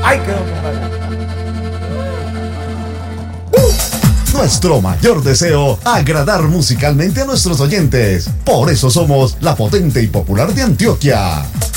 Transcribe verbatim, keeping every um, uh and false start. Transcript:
¡Ay, quedó, compadre! Nuestro mayor deseo, agradar musicalmente a nuestros oyentes. Por eso somos la potente y popular de Antioquia.